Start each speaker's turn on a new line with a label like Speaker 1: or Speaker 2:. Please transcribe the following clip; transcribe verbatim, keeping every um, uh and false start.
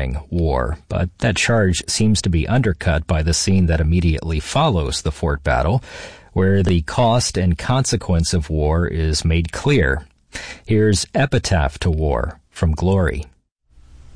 Speaker 1: glorifying war, but that charge seems to be undercut by the scene that immediately follows the fort battle, where the cost and consequence of war is made clear. Here's Epitaph to War from Glory.